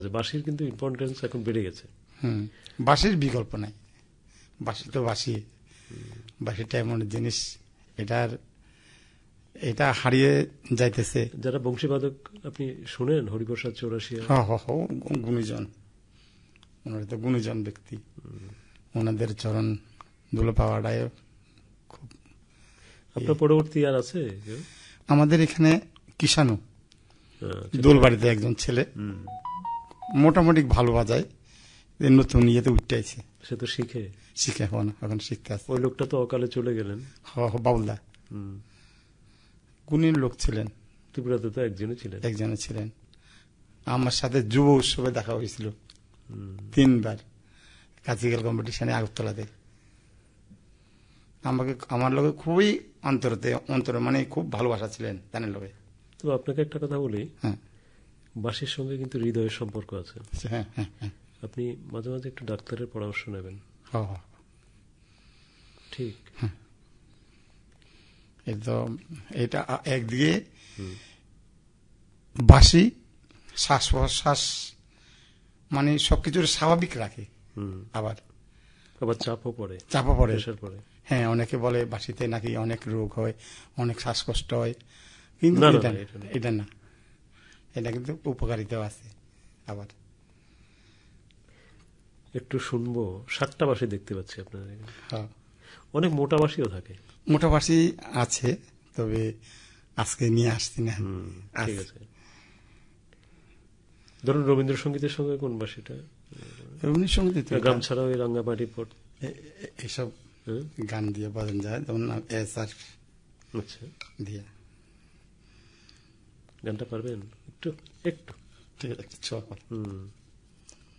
বাঁশির কিন্তু ইম্পর্টেন্স এখন বেড়ে গেছে। বাঁশির বিকল্প নাই, বাঁশি তো বাঁশি। বাঁশিটা এমন জিনিস, এটা হারিয়ে যাইতেছে। যারা বংশীবাদক আপনি শুনেন, হরিপ্রসাদ চৌরাশিয়া, গুণীজন, ওনারা তো গুণীজন ব্যক্তি, ওনাদের চরণ ধুলো পাওয়াটাই খুব। আপনার পরবর্তী আর আছে? আমাদের এখানে কিষাণু দোলবাড়িতে একজন ছেলে মোটামুটি ভালো বাজায়, নতুন ইয়েতে উঠতেছে। সে তো শিখে এখন শিখতে আছে। ওই লোকটা তো অকালে চলে গেলেন, বাউলদা। গুণীর লোক ছিলেন, ত্রিপুরাতে তো একজনে ছিলেন। আমার সাথে যুব উৎসবে দেখা হয়েছিল 3বার, কাছিগাল কম্পিটিশনে আগরতলাতে। আমার লোকে খুবই অন্তরে মানে খুব ভালোবাসা ছিলেন তানের লোকে। তো আপনাকে একটা কথা বলি, বাঁশির সঙ্গে কিন্তু হৃদয়ের সম্পর্ক আছে। আপনি মাঝে মাঝে একটু ডাক্তারের পরামর্শ নেবেন। ঠিক, এটা একদিকে বাঁশি শ্বাস প্রশ্বাস মানে সবকিছুর স্বাভাবিক রাখে, আবার চাপও পড়ে। হ্যাঁ, অনেকে বলে বাঁশিতে নাকি অনেক রোগ হয়, অনেক শ্বাসকষ্ট হয়, কিন্তু এটা না, এটা কিন্তু উপকারিতাও আছে। আবার একটু শুনবো, 7টা বাঁশি দেখতে পাচ্ছি আপনার। অনেক মোটা বাঁশিও থাকে। মোটা বাঁশি আছে, তবে আজকে নিয়ে আসছি না। ঠিক আছে, ধরুন রবীন্দ্রসঙ্গীতের সঙ্গে কোন বাঁশিটা? রবীন্দ্রসঙ্গীত গ্রাম ছাড়াও এই রাঙ্গামাটি পট এসব গান দিয়ে বাজান যায়, যেমন আচ্ছা, দিয়ে। গানটা পারবেন একটু? ঠিক আছে,